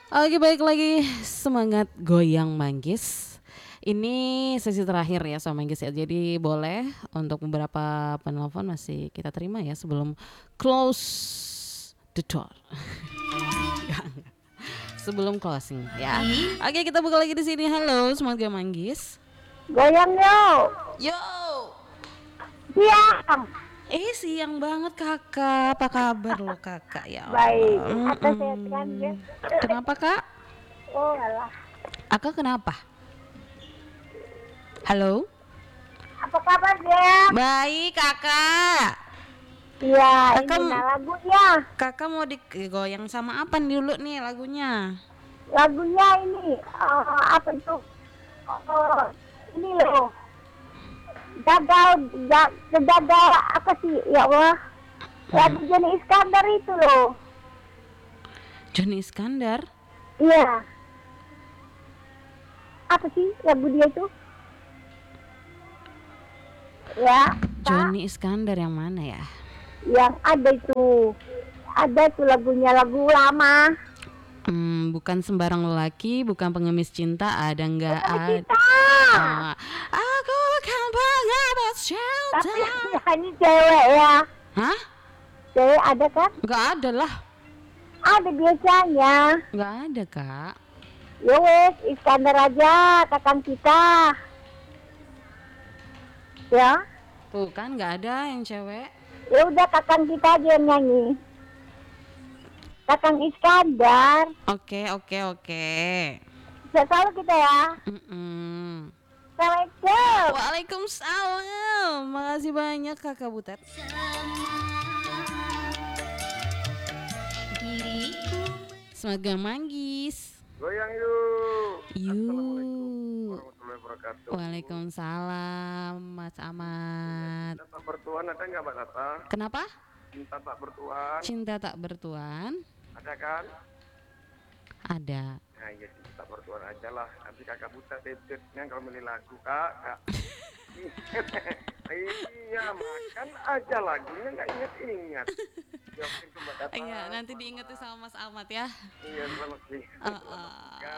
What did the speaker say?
Oke, baik lagi semangat goyang manggis. Ini sesi terakhir ya sama manggis ya. Jadi boleh untuk beberapa penelpon masih kita terima ya sebelum close the door. Sebelum closing ya. Oke, kita buka lagi di sini. Halo, semangat goyang manggis. Goyang yuk. Yo. Siang. Siang banget kakak. Apa kabar lo kakak ya Baik. Allah? Atau sehat kan ya? Kenapa kak? Oh alah. Kakak kenapa? Halo? Apa kabar dia? Baik kakak. Iya, Kakak, ini lagunya. kakak mau digoyang sama apa dulu nih lagunya? Lagunya ini apa itu? Oh, ini loh. Gagal apa sih? Ya Allah. Lagu Johnny Iskandar itu loh. Johnny Iskandar? Iya. Apa sih lagu dia itu? Ya, Johnny Iskandar yang mana ya? yang ada itu. Ada tuh lagunya, lagu lama. Bukan sembarang lelaki, bukan pengemis cinta, ada nggak? Bukan kita. Aku bukan pengemis cinta. Tapi yang nyanyi cewek ya. Hah? Cewek ada kan? Nggak ada lah. Ada biasanya. Nggak ada kak. Ya wes, Iskandar aja, kakang kita. Ya, Tuh kan nggak ada yang cewek. ya udah kakang kita aja yang nyanyi. Kakang Iskandar. Oke. Saya selalu kita ya. Assalamualaikum. Waalaikumsalam. Makasih banyak kakak Butet. Semangat gak manggis. Goyang yuk. Yuk. Warahmatullahi wabarakatuh. Waalaikumsalam Mas Ahmad. Cinta tak bertuan ada nggak Mbak Tata? Kenapa? Cinta tak bertuan Cinta tak bertuan? ada kan? Ada. Nah iya cinta tak bertuan aja lah. Nanti kakak buta dedetnya kalau milih lagu kak. Iya makan aja lagunya nggak inget. Jawabin ke Mbak Tata. Iya, nanti diingetin sama Mas Ahmad ya. Iya selamat sih.